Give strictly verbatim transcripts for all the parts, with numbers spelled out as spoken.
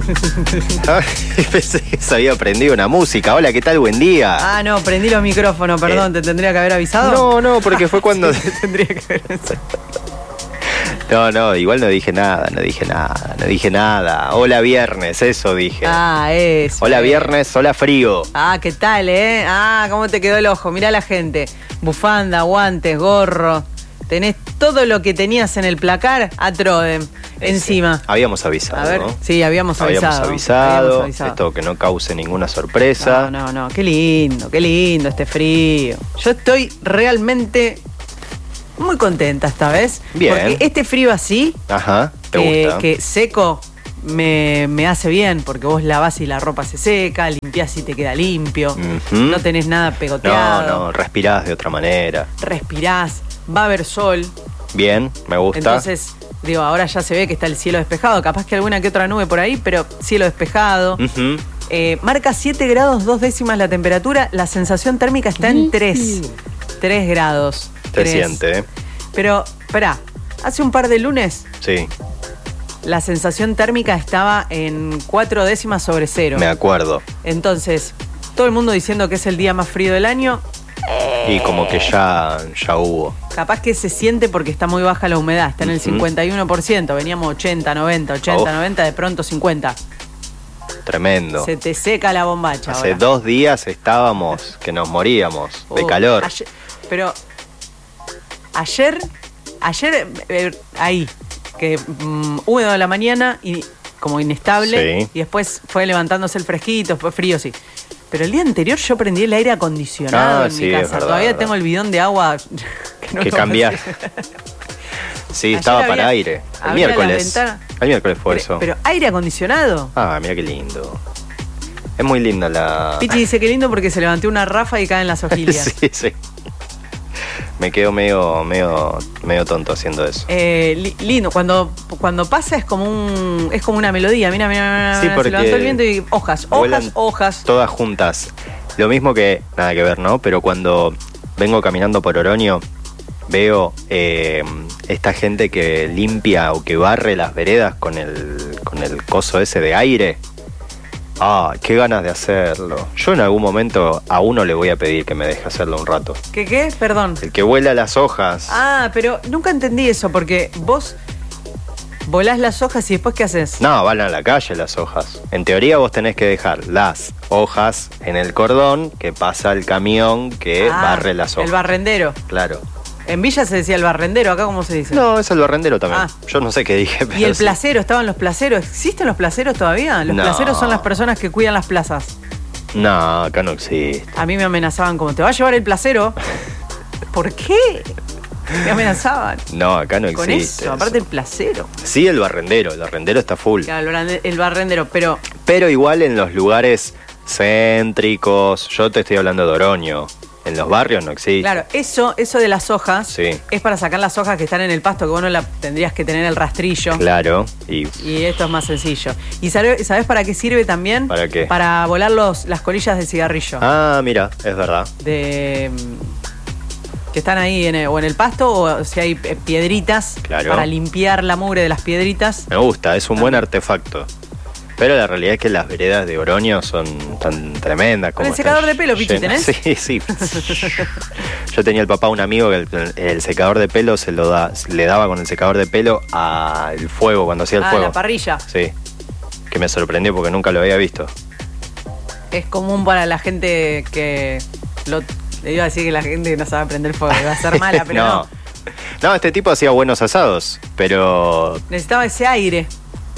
Pensé que se había prendido una música. Hola, ¿qué tal? Buen día. Ah, no, prendí los micrófonos, perdón, eh, ¿te tendría que haber avisado? No, no, porque fue cuando... Sí, tendría que haber avisado. No, no, igual no dije nada, no dije nada, no dije nada. Hola viernes, eso dije. Ah, eso. Hola eh. viernes, hola frío. Ah, ¿qué tal, eh? Ah, ¿cómo te quedó el ojo? Mirá la gente. Bufanda, guantes, gorro. Tenés todo lo que tenías en el placar a Trodem encima. Sí, habíamos avisado, A ver, ¿no? sí, habíamos avisado. Habíamos avisado, habíamos avisado. Esto que no cause ninguna sorpresa. No, no, no, qué lindo, qué lindo este frío. Yo estoy realmente muy contenta esta vez. Bien. Porque este frío así, Ajá, te que, gusta. que seco, me, me hace bien, porque vos lavás y la ropa se seca, limpiás y te queda limpio, Uh-huh. no tenés nada pegoteado. No, no, respirás de otra manera. Respirás, va a haber sol. Bien, me gusta. Entonces, digo, ahora ya se ve que está el cielo despejado, capaz que alguna que otra nube por ahí, pero cielo despejado. Uh-huh. Eh, marca siete grados, dos décimas la temperatura, la sensación térmica está en tres. tres grados. Se tres. siente, ¿eh? Pero, esperá, hace un par de lunes Sí, la sensación térmica estaba en cuatro décimas sobre cero. me acuerdo. Entonces, todo el mundo diciendo que es el día más frío del año. Y como que ya, ya hubo. Capaz que se siente porque está muy baja la humedad, está en el Uh-huh. cincuenta y uno por ciento, veníamos ochenta, noventa, ochenta, Uf. noventa, de pronto cincuenta. Tremendo. Se te seca la bombacha. Hace ahora. dos días estábamos que nos moríamos de Oh, calor. ayer- pero ayer, ayer eh, ahí, que mm, húmedo de la mañana y como inestable, Sí. y después fue levantándose el fresquito, fue frío, sí. Pero el día anterior yo prendí el aire acondicionado Ah, en sí, mi es casa. verdad, Todavía verdad. tengo el bidón de agua que no Que lo cambiar. pasé. Sí, Ayer estaba había- para aire. El abría la miércoles. ventana. El miércoles fue Pero, eso. pero aire acondicionado. Ah, mira qué lindo. Es muy linda la... Pichi dice que lindo porque se levantó una rafa y caen las hojillas. Sí, sí. Me quedo medio, medio, medio tonto haciendo eso. Eh, li- lindo, cuando, cuando pasa es como un es como una melodía. Mira, mira, Sí, mira, porque se levantó el viento y hojas, vuelan hojas, hojas. Todas juntas. Lo mismo que, nada que ver, ¿no? Pero cuando vengo caminando por Oroño, veo eh, esta gente que limpia o que barre las veredas con el, con el coso ese de aire. Ah, qué ganas de hacerlo. Yo en algún momento a uno le voy a pedir que me deje hacerlo un rato. ¿Qué qué? Perdón. El que vuela las hojas. Ah, pero nunca entendí eso porque vos volás las hojas y después ¿qué haces? No, van a la calle las hojas. En teoría vos tenés que dejar las hojas en el cordón que pasa el camión que Ah, barre las hojas. El barrendero. Claro. En Villa se decía el barrendero, acá ¿cómo se dice? No, es el barrendero también. Ah. Yo no sé qué dije, pero Y el sí. placero, estaban los placeros. ¿Existen los placeros todavía? Los No. placeros son las personas que cuidan las plazas. No, acá no existe. A mí me amenazaban como, te va a llevar el placero. ¿Por qué? Me amenazaban. No, acá no Con existe. eso, aparte el placero. Sí, el barrendero. El barrendero está full. Claro, el barrende- el barrendero, pero Pero igual en los lugares céntricos. Yo te estoy hablando de Oroño. En los barrios no existe. claro, eso, eso de las hojas Sí. es para sacar las hojas que están en el pasto, que vos no la tendrías que tener el rastrillo. Claro. Y Y esto es más sencillo. ¿Y sabe- sabés para qué sirve también? ¿Para qué? Para volar los, las colillas de cigarrillo. Ah, mira, es verdad. De, mm, que están ahí en el- o en el pasto o si hay eh, piedritas Claro. para limpiar la mugre de las piedritas. Me gusta, es un buen artefacto. Pero la realidad es que las veredas de Oroño son tan tremendas. Con como el secador están de pelo, Pichi, llenas. ¿tenés? Sí, sí. Yo tenía el papá, un amigo, que el, el secador de pelo se lo da, le daba con el secador de pelo al fuego, cuando hacía el Ah, fuego. la parrilla. Sí. Que me sorprendió porque nunca lo había visto. Es común para la gente que... Lo, le iba a decir que la gente que no sabe prender fuego iba a ser mala, pero no. No, este tipo hacía buenos asados, pero Necesitaba ese aire.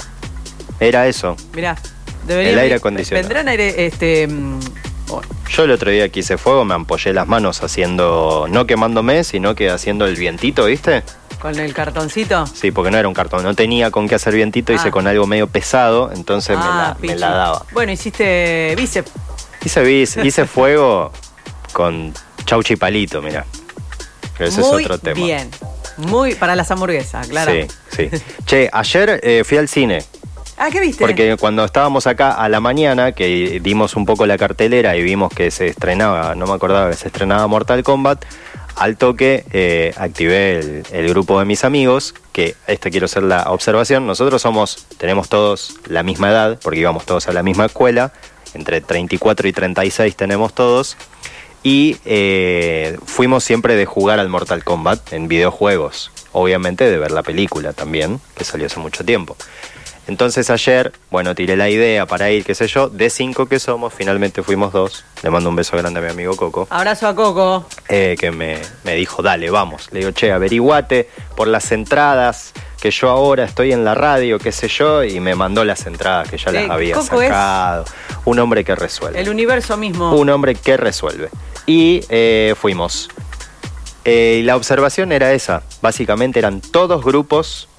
era eso. Mirá. Debería El aire acondicionado. Vendrán aire, este... mm, oh, Yo el otro día que hice fuego me ampollé las manos haciendo, no quemándome, sino que haciendo el vientito, ¿viste? con el cartoncito. Sí, porque no era un cartón, no tenía con qué hacer vientito, Ah. hice con algo medio pesado, entonces me, Ah, la, me pichi. la daba. Bueno, hiciste bíceps. Hice, bis- hice fuego con chauchi palito, mirá. Pero ese Muy es otro tema. bien. Muy para las hamburguesas, claro. Sí, sí. Che, ayer eh, fui al cine. Ah, ¿qué viste? Porque cuando estábamos acá a la mañana, que dimos un poco la cartelera y vimos que se estrenaba, no me acordaba que se estrenaba Mortal Kombat, al toque eh, activé el, el grupo de mis amigos, que esta quiero hacer la observación. Nosotros somos, tenemos todos la misma edad, porque íbamos todos a la misma escuela, entre treinta y cuatro y treinta y seis tenemos todos, y eh, fuimos siempre de jugar al Mortal Kombat en videojuegos, obviamente de ver la película también, que salió hace mucho tiempo. Entonces ayer, bueno, tiré la idea para ir, qué sé yo, de cinco que somos, finalmente fuimos dos. Le mando un beso grande a mi amigo Coco. Abrazo a Coco. Eh, que me, me dijo, dale, vamos. Le digo, che, averiguate por las entradas, que yo ahora estoy en la radio, qué sé yo, y me mandó las entradas que ya Eh, las había Coco sacado. Un hombre que resuelve. El universo mismo. Un hombre que resuelve. Y eh, fuimos. Eh, y la observación era esa. Básicamente eran todos grupos.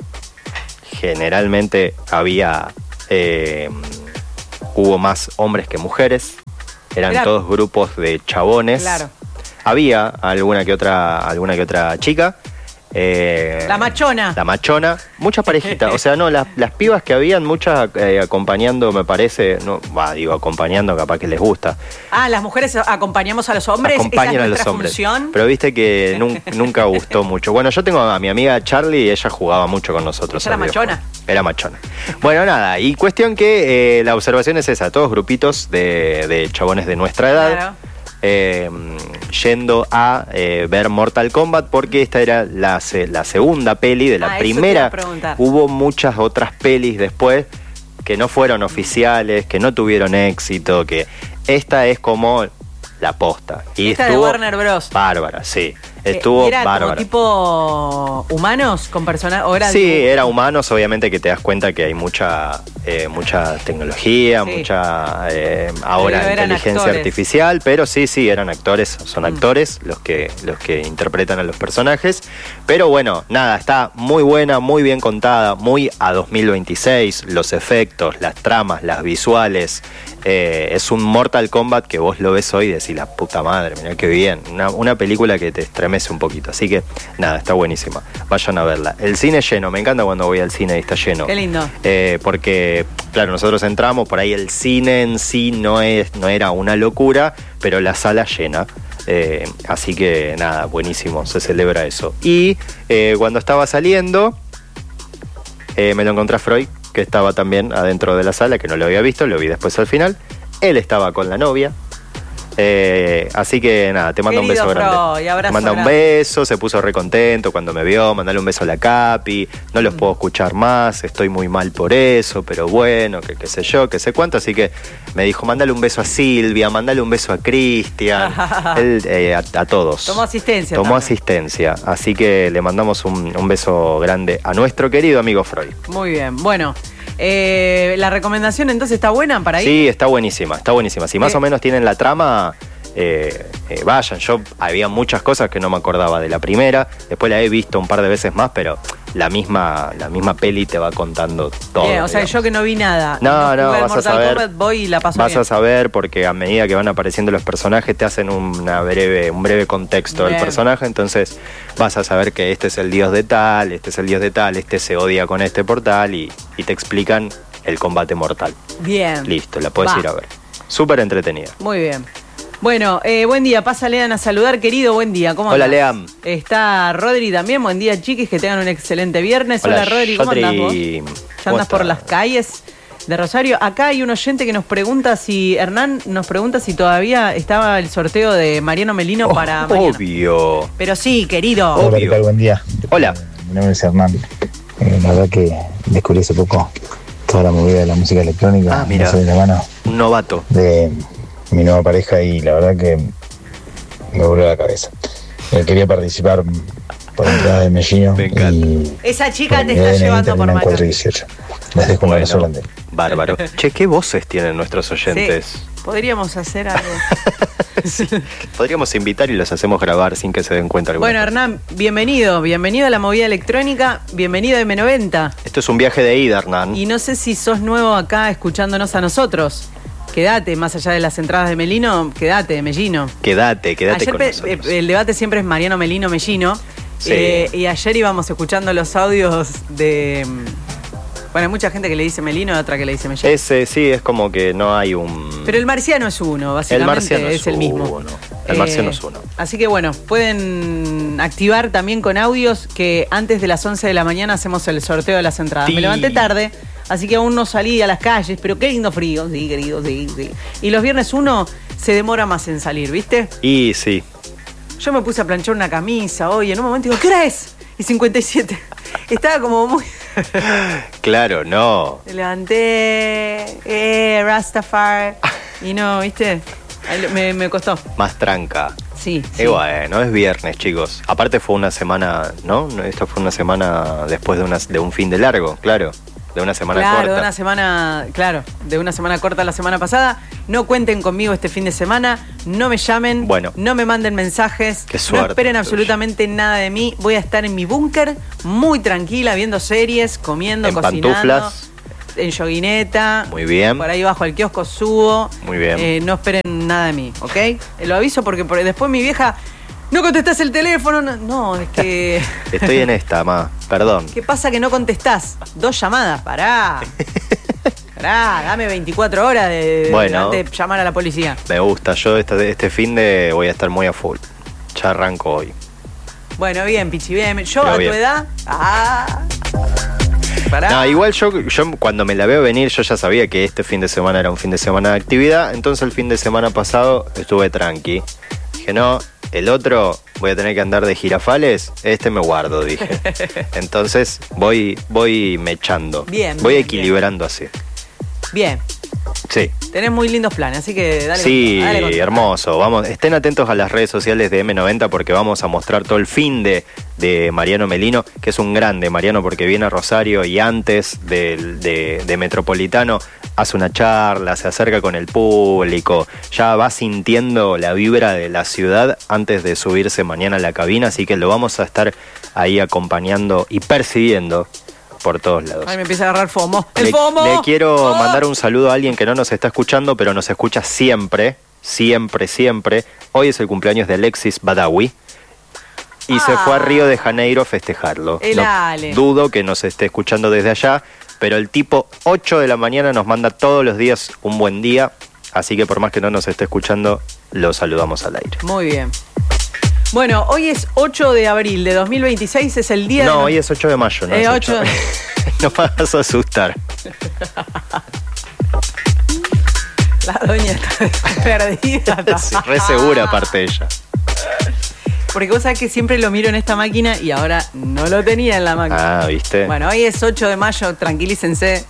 Generalmente había, eh, hubo más hombres que mujeres, eran Era... todos grupos de chabones. Claro. Había alguna que otra, alguna que otra chica. Eh, la machona. La machona, muchas parejitas, o sea, no, las, las pibas que habían, muchas eh, acompañando, me parece, no, bah, digo, acompañando, capaz que les gusta. Ah, las mujeres acompañamos a los hombres. Acompañan ¿Esa es a los nuestra hombres. función? Pero viste que nun, nunca gustó mucho. Bueno, yo tengo a mi amiga Charlie y ella jugaba mucho con nosotros. ¿Era machona? Era machona. Bueno, nada, y cuestión que eh, la observación es esa, todos grupitos de, de chabones de nuestra edad. Claro. Eh, yendo a eh, ver Mortal Kombat, porque esta era la, la segunda peli de la ah, primera. Hubo muchas otras pelis después que no fueron oficiales, que no tuvieron éxito, que esta es como la posta. Y esta estuvo de Warner Bros. Bárbara, sí. Estuvo ¿Era bárbara. como tipo humanos con personajes? Sí, dibujo? Era humanos, obviamente que te das cuenta que hay mucha eh, mucha tecnología, sí. mucha eh, ahora pero inteligencia actores. artificial, pero sí, sí, eran actores, son mm. actores los que, los que interpretan a los personajes. Pero bueno, nada, está muy buena, muy bien contada, muy a dos mil veintiséis, los efectos, las tramas, las visuales. Eh, es un Mortal Kombat que vos lo ves hoy y decís, la puta madre, mirá qué bien. Una, una película que te estremece un poquito. Así que, nada, está buenísima. Vayan a verla. El cine lleno, me encanta cuando voy al cine y está lleno. Qué lindo. Eh, porque, claro, nosotros entramos, por ahí el cine en sí no, es, no era una locura, pero la sala llena. Eh, así que, nada, buenísimo, se celebra eso. Y eh, cuando estaba saliendo, eh, me lo encontré a Freud, que estaba también adentro de la sala, que no lo había visto, lo vi después al final. Él estaba con la novia. Eh, así que nada, te mando Querido un beso Freud, grande. Te manda un beso, se puso re contento cuando me vio, mandale un beso a la Capi. No los mm. puedo escuchar más, estoy muy mal por eso, pero bueno, que qué sé yo, qué sé cuánto. Así que me dijo, mandale un beso a Silvia, mandale un beso a Cristian. Él, eh, a, a todos. Tomó asistencia. Tomó también. asistencia. Así que le mandamos un, un beso grande a nuestro querido amigo Freud. Muy bien, bueno. Eh, ¿La recomendación entonces está buena para ir? Sí, está buenísima, está buenísima. Si más ¿Qué? o menos tienen la trama, eh, eh, vayan. Yo había muchas cosas que no me acordaba de la primera. Después la he visto un par de veces más, pero la misma, la misma peli te va contando todo. Bien, o sea, yo que no vi nada. No, no, vas Mortal a saber. Kombat, voy y la paso vas bien. a saber porque a medida que van apareciendo los personajes te hacen una breve, un breve contexto bien. del personaje. Entonces vas a saber que este es el dios de tal, este es el dios de tal, este se odia con este por tal y, y te explican el combate mortal. Bien. Listo, la puedes Va. ir a ver. Súper entretenida. Muy bien. Bueno, eh, buen día. Pasa Lean a saludar, querido. Buen día. ¿Cómo Hola, andás? Leam. Está Rodri también. Buen día, chiquis. Que tengan un excelente viernes. Hola, Hola Rodri. ¿Cómo Rodri. andás vos? ¿Ya andás por las calles de Rosario? Acá hay un oyente que nos pregunta si... Hernán nos pregunta si todavía estaba el sorteo de Mariano Melino oh, para mañana. Obvio. Pero sí, querido. Hola, ¿qué tal? Buen día. Hola. Eh, mi nombre es Hernán. Eh, la verdad que descubrí hace poco toda la movida de la música electrónica. Ah, mira, no soy de la mano un novato de mi nueva pareja y la verdad que me volvió la cabeza. Eh, quería participar por entrada de Mellino. Me encanta. Y esa chica bueno, te está llevando por cuatro dieciocho. Les dejo un abrazo grande. Bárbaro. Che, qué voces tienen nuestros oyentes. Sí. Podríamos hacer algo. Sí. Podríamos invitar y los hacemos grabar sin que se den cuenta. Bueno, cosa. Hernán, bienvenido. Bienvenido a la movida electrónica. Bienvenido a M noventa. Esto es un viaje de ida, Hernán. Y no sé si sos nuevo acá escuchándonos a nosotros. Quédate, más allá de las entradas de Melino, quédate, Mellino. Quédate, quédate ayer con pe- nosotros. El debate siempre es Mariano Melino, Mellino. Sí. Eh, y ayer íbamos escuchando los audios de... Bueno, hay mucha gente que le dice Melino y otra que le dice Mellino. Ese sí, es como que no hay un... Pero el marciano es uno, básicamente el marciano es, es el mismo. Uno. El Marciano es uno. Así que bueno, pueden activar también con audios que antes de las once de la mañana hacemos el sorteo de las entradas. Sí. Me levanté tarde, así que aún no salí a las calles, pero qué lindo frío, sí, querido, sí, sí. Y los viernes uno se demora más en salir, ¿viste? Y sí. Yo me puse a planchar una camisa hoy, en un momento digo, ¿qué hora es? Y cincuenta y siete. Estaba como muy... Claro, no. Me levanté, eh, Rastafari, y no, ¿viste? Me, me costó. Más tranca. Sí, Y sí. bueno, es viernes, chicos. Aparte fue una semana, ¿no? Esto fue una semana después de, una, de un fin de largo, claro. De una semana Claro, corta. de una semana, claro, de una semana corta la semana pasada. No cuenten conmigo este fin de semana, no me llamen, Bueno. no me manden mensajes, Qué suerte, no esperen tuya. absolutamente nada de mí. Voy a estar en mi búnker, muy tranquila, viendo series, comiendo, En cocinando. pantuflas. En yoguineta. Muy bien. Por ahí bajo al kiosco subo. Muy bien. Eh, no esperen nada de mí, ¿ok? Eh, lo aviso porque por- después mi vieja, no contestás el teléfono. No, no, es que... Estoy en esta, ma. Perdón. ¿Qué pasa que no contestás? Dos llamadas, pará. Pará, dame veinticuatro horas de, de- Bueno. antes de llamar a la policía. Me gusta. Yo este, este fin de voy a estar muy a full. Ya arranco hoy. Bueno, bien, Pichi, bien. Yo Pero a bien. tu edad. Ah. Pará. No, igual yo, yo cuando me la veo venir, yo ya sabía que este fin de semana era un fin de semana de actividad. Entonces el fin de semana pasado estuve tranqui. Dije, no, el otro voy a tener que andar de jirafales. Este me guardo, dije. Entonces voy, voy mechando. Bien, Voy bien, equilibrando así. Bien. Sí. Tenés muy lindos planes, así que dale. Sí, con todo, dale con todo. hermoso. Vamos, estén atentos a las redes sociales de eme noventa porque vamos a mostrar todo el fin de, de Mariano Melino, que es un grande Mariano porque viene a Rosario y antes del- de, de Metropolitano hace una charla, se acerca con el público, ya va sintiendo la vibra de la ciudad antes de subirse mañana a la cabina, así que lo vamos a estar ahí acompañando y persiguiendo por todos lados. Ay, me empieza a agarrar FOMO. ¡El Le, FOMO! le quiero ¡Oh! mandar un saludo a alguien que no nos está escuchando, pero nos escucha siempre, siempre, siempre. Hoy es el cumpleaños de Alexis Badawi y se Ah. fue a Río de Janeiro a festejarlo. El No Ale. dudo que nos esté escuchando desde allá, pero el tipo ocho de la mañana nos manda todos los días un buen día, así que por más que no nos esté escuchando, lo saludamos al aire. Muy bien. Bueno, hoy es ocho de abril de dos mil veintiséis, es el día de... No, hoy es ocho de mayo, ¿no? Eh, es ocho. No vas a asustar. La doña está perdida. Sí, re segura aparte ella. Porque vos sabés que siempre lo miro en esta máquina y ahora no lo tenía en la máquina. Ah, ¿viste? Bueno, hoy es ocho de mayo, tranquilícense.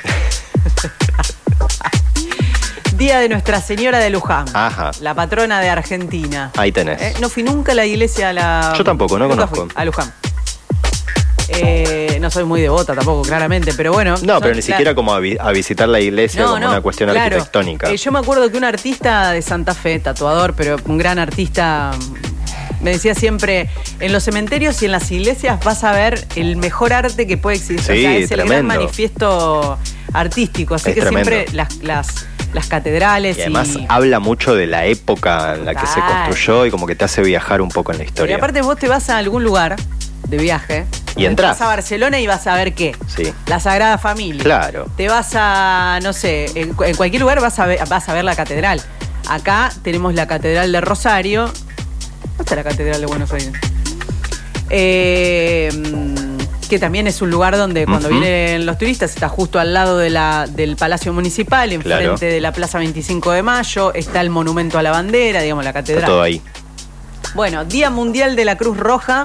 Día de Nuestra Señora de Luján. Ajá. La patrona de Argentina. Ahí tenés. Eh, no fui nunca a la iglesia a la... Yo tampoco, no Nunca conozco. fui a Luján. Eh, no soy muy devota tampoco, claramente, pero bueno. No, son pero ni la- siquiera como a, vi- a visitar la iglesia como una cuestión claro. arquitectónica. Eh, yo me acuerdo que un artista de Santa Fe, tatuador, pero un gran artista, me decía siempre, en los cementerios y en las iglesias vas a ver el mejor arte que puede existir. Sí, o sea, es el gran tremendo. manifiesto artístico. Así Es que tremendo. siempre las, las, las catedrales Y además y... habla mucho de la época en la que se Claro. construyó y como que te hace viajar un poco en la Y historia. aparte vos te vas a algún lugar de viaje. Y entrás. Vas a Barcelona y vas a ver qué. Sí. La Sagrada Familia. Claro. Te vas a, no sé, en, cu- en cualquier lugar vas a, ver, vas a ver la catedral. Acá tenemos la Catedral de Rosario. ¿Dónde está la Catedral de Buenos Aires? Eh, que también es un lugar donde cuando Ujú. vienen los turistas está justo al lado de la, del Palacio Municipal, enfrente Claro. de la Plaza veinticinco de mayo. Está el Monumento a la Bandera, digamos, la catedral. Está todo ahí. Bueno, Día Mundial de la Cruz Roja.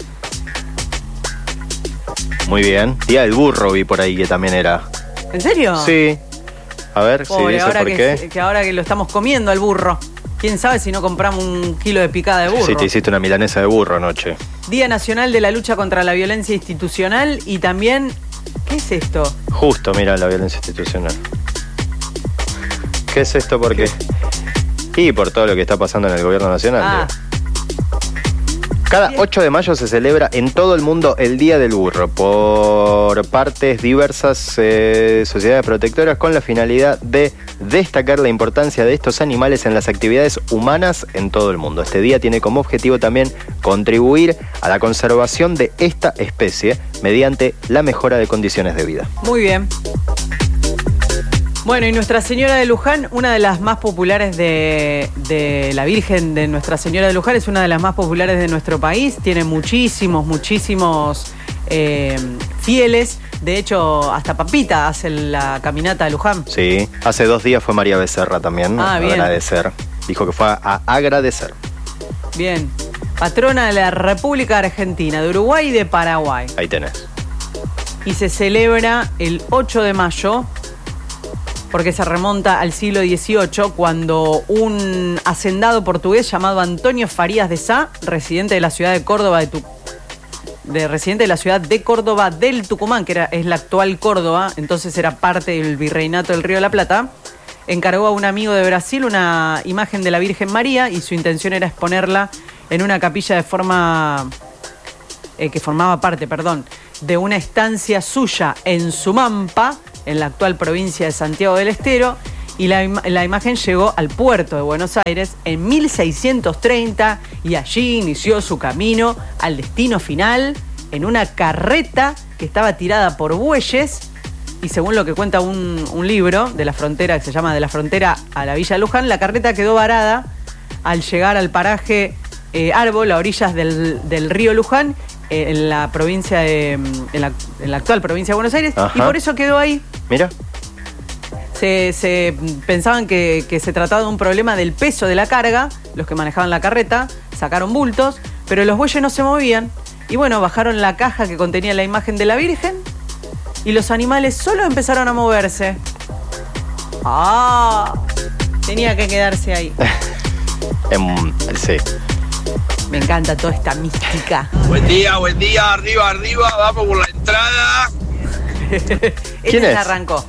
Muy bien. Día del burro vi por ahí que también era. ¿En serio? Sí. A ver, si Pobre, dice ahora por que, qué. que ahora que lo estamos comiendo al burro. ¿Quién sabe si no compramos un kilo de picada de burro? Si te hiciste una milanesa de burro anoche. Día Nacional de la Lucha contra la Violencia Institucional y también... ¿Qué es esto? Justo, mira, la violencia institucional. ¿Qué es esto? Porque... Y por todo lo que está pasando en el gobierno nacional. Ah, digo. Cada ocho de mayo se celebra en todo el mundo el Día del Burro por partes diversas eh, sociedades protectoras con la finalidad de destacar la importancia de estos animales en las actividades humanas en todo el mundo. Este día tiene como objetivo también contribuir a la conservación de esta especie mediante la mejora de condiciones de vida. muy bien. Bueno, y Nuestra Señora de Luján, una de las más populares de, de la Virgen de Nuestra Señora de Luján, es una de las más populares de nuestro país. Tiene muchísimos, muchísimos eh, fieles. De hecho, hasta Papita hace la caminata de Luján. Sí, hace dos días fue María Becerra también, ah, a bien. agradecer. Dijo que fue a agradecer. Bien. Patrona de la República Argentina, de Uruguay y de Paraguay. Ahí tenés. Y se celebra el ocho de mayo, porque se remonta al siglo dieciocho, cuando un hacendado portugués llamado Antonio Farías de Sá, residente de la ciudad de Córdoba de Tu- de residente de la ciudad de Córdoba del Tucumán, que era, es la actual Córdoba, entonces era parte del virreinato del Río de la Plata, encargó a un amigo de Brasil una imagen de la Virgen María y su intención era exponerla en una capilla de forma eh, que formaba parte, perdón, de una estancia suya en Sumampa, en la actual provincia de Santiago del Estero, y la, im- la imagen llegó al puerto de Buenos Aires en mil seiscientos treinta y allí inició su camino al destino final en una carreta que estaba tirada por bueyes, y según lo que cuenta un, un libro de la frontera, que se llama De la Frontera a la Villa de Luján, la carreta quedó varada al llegar al paraje eh, Árbol, a orillas del, del río Luján, eh, en la provincia de, en la, en la actual provincia de Buenos Aires. Ajá. Y por eso quedó ahí. Mira. Se, se pensaban que, que se trataba de un problema del peso de la carga. Los que manejaban la carreta sacaron bultos, pero los bueyes no se movían. Y bueno, bajaron la caja que contenía la imagen de la Virgen y los animales solo empezaron a moverse. ¡Ah! Tenía que quedarse ahí. Em, sí. Me encanta toda esta mística. Buen día, buen día, arriba, arriba, vamos por la entrada. ¿Quién es? arrancó?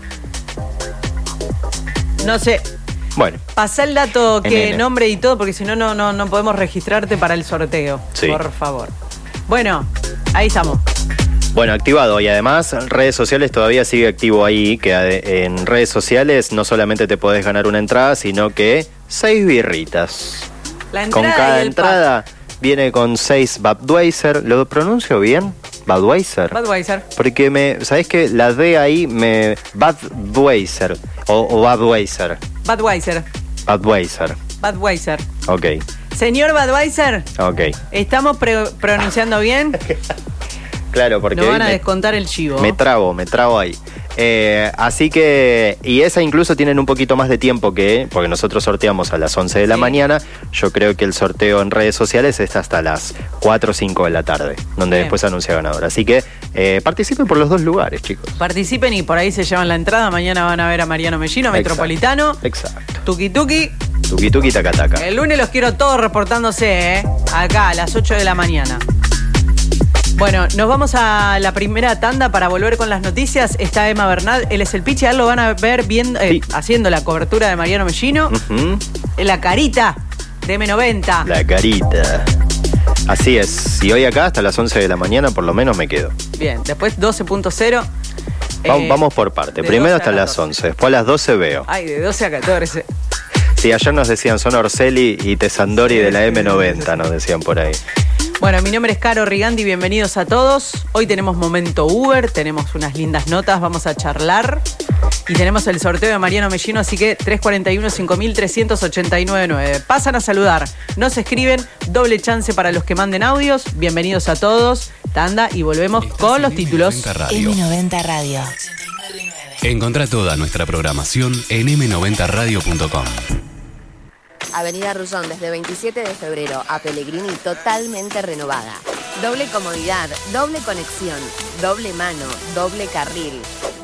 No sé. Bueno. Pasá el dato, que N N. nombre y todo, porque si no, no, no, no podemos registrarte para el sorteo. Sí. Por favor. Bueno, ahí estamos. Bueno, activado. Y además, redes sociales todavía sigue activo ahí, que ade- en redes sociales no solamente te podés ganar una entrada, sino que seis birritas. La Con entrada cada y el entrada viene con seis Budweiser. ¿Lo pronuncio bien? Budweiser. pack. Budweiser. Porque me, ¿sabés qué? La D ahí me... Budweiser. O, o Budweiser. Budweiser. Budweiser. Budweiser. Ok, Señor Budweiser, ok. ¿estamos pre- pronunciando bien? Claro, porque Nos ahí van a me, descontar el chivo. me trabo, me trabo ahí. Eh, así que, y esa incluso tienen un poquito más de tiempo que, porque nosotros sorteamos a las once de la Sí. mañana, yo creo que el sorteo en redes sociales está hasta las cuatro o cinco de la tarde, donde Bien. después se anuncia ganador. Así que eh, participen por los dos lugares, chicos. Participen y por ahí se llevan la entrada. Mañana van a ver a Mariano Mellino, Exacto. Metropolitano. Exacto. Tuki Tuki. Tuki tuki taca taca. El lunes los quiero todos reportándose, ¿eh? Acá a las ocho de la mañana. Bueno, nos vamos a la primera tanda para volver con las noticias. Está Emma Bernal, él es el Pichi, a él lo van a ver viendo, eh, Sí. haciendo la cobertura de Mariano Mellino. Ujú. La carita de M noventa. La carita. Así es. Y hoy acá hasta las once de la mañana por lo menos me quedo. Bien, después doce punto cero. Va- Eh, Vamos por parte. de Primero doce a hasta las catorce. once, después a las doce veo. Ay, de doce a catorce. Sí, ayer nos decían, son Orselli y Tesandori de la M noventa, nos decían por ahí. Bueno, mi nombre es Caro Rigandi, bienvenidos a todos. Hoy tenemos Momento Uber, tenemos unas lindas notas, vamos a charlar. Y tenemos el sorteo de Mariano Mellino, así que tres cuatro uno, cinco tres ocho nueve nueve. Pasan a saludar, nos escriben, doble chance para los que manden audios. Bienvenidos a todos, tanda, y volvemos Estás con en los M títulos. noventa Radio. M noventa Radio. Encontrá toda nuestra programación en eme noventa radio punto com. Avenida Rullón desde veintisiete de febrero a Pellegrini totalmente renovada. Doble comodidad, doble conexión, doble mano, doble carril.